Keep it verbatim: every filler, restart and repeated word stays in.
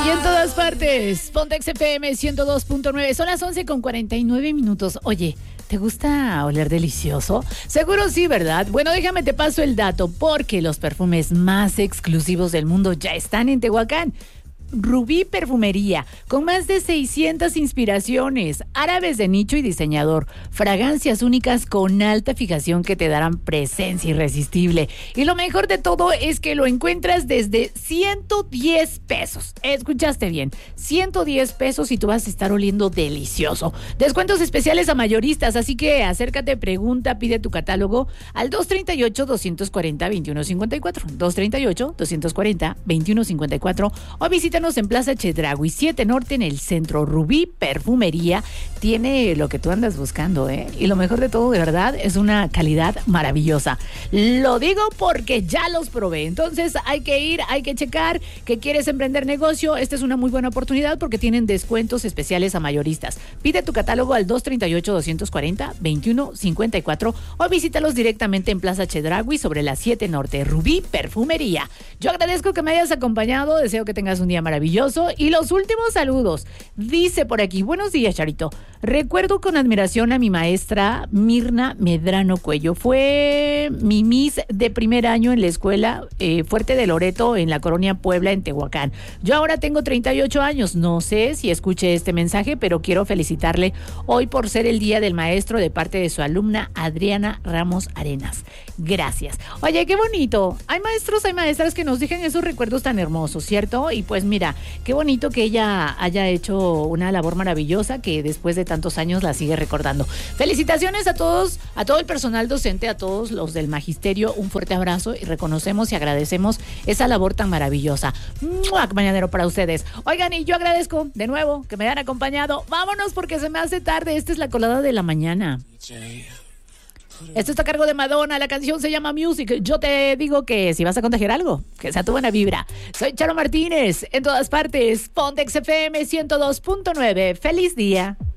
Y en todas partes, Pontex F M ciento dos punto nueve. Son las once con cuarenta y nueve minutos. Oye, ¿te gusta oler delicioso? Seguro sí, ¿verdad? Bueno, déjame te paso el dato, porque los perfumes más exclusivos del mundo ya están en Tehuacán. Rubí Perfumería, con más de seiscientas inspiraciones, árabes de nicho y diseñador, fragancias únicas con alta fijación que te darán presencia irresistible. Y lo mejor de todo es que lo encuentras desde ciento diez pesos. Escuchaste bien, ciento diez pesos y tú vas a estar oliendo delicioso. Descuentos especiales a mayoristas, así que acércate, pregunta, pide tu catálogo al dos treinta y ocho, doscientos cuarenta, veintiuno cincuenta y cuatro, dos treinta y ocho, doscientos cuarenta, veintiuno cincuenta y cuatro, o visítanos en Plaza Chedraui siete Norte en el centro. Rubí Perfumería tiene lo que tú andas buscando, ¿eh? Y lo mejor de todo, de verdad, es una calidad maravillosa. Lo digo porque ya los probé. Entonces hay que ir, hay que checar que quieres emprender negocio. Esta es una muy buena oportunidad porque tienen descuentos especiales a mayoristas. Pide tu catálogo al dos treinta y ocho, doscientos cuarenta, veintiuno cincuenta y cuatro o visítalos directamente en Plaza Chedraui sobre la siete Norte. Rubí Perfumería. Yo agradezco que me hayas acompañado. Deseo que tengas un día maravilloso. Y los últimos saludos. Dice por aquí: buenos días, Charito. Recuerdo con admiración a mi maestra Mirna Medrano Cuello. Fue mi Miss de primer año en la escuela eh, Fuerte de Loreto, en la colonia Puebla, en Tehuacán. Yo ahora tengo treinta y ocho años. No sé si escuche este mensaje, pero quiero felicitarle hoy por ser el Día del Maestro de parte de su alumna Adriana Ramos Arenas. Gracias. Oye, qué bonito. Hay maestros, hay maestras que nos dejan esos recuerdos tan hermosos, ¿cierto? Y pues mira, qué bonito que ella haya hecho una labor maravillosa, que después de tantos años la sigue recordando. Felicitaciones a todos, a todo el personal docente, a todos los del magisterio. Un fuerte abrazo y reconocemos y agradecemos esa labor tan maravillosa. ¡Mua! Mañanero para ustedes. Oigan, y yo agradezco de nuevo que me hayan acompañado. Vámonos porque se me hace tarde. Esta es la colada de la mañana. Esto está a cargo de Madonna, la canción se llama Music. Yo te digo que si vas a contagiar algo, que sea tu buena vibra. Soy Charo Martínez, en todas partes, Pontex F M ciento dos punto nueve. ¡Feliz día!